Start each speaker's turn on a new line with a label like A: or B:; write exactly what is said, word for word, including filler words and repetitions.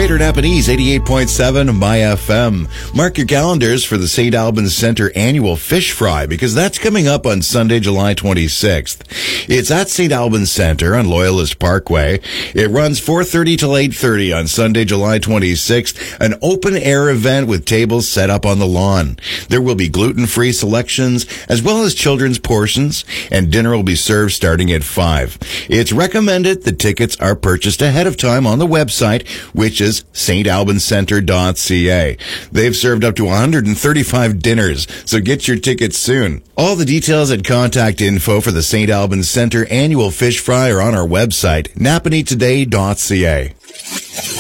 A: Greater Napanese, eighty-eight point seven My F M. Mark your calendars for the Saint Albans Centre annual fish fry, because that's coming up on Sunday, July twenty-sixth. It's at Saint Albans Centre on Loyalist Parkway. It runs four thirty till eight thirty on Sunday, July twenty-sixth, an open-air event with tables set up on the lawn. There will be gluten-free selections, as well as children's portions, and dinner will be served starting at five. It's recommended the tickets are purchased ahead of time on the website, which is st albans centre dot c a. They've served up to one hundred thirty-five dinners, so get your tickets soon. All the details and contact info for the Saint Albans Centre annual fish fry are on our website, napanee today dot c a.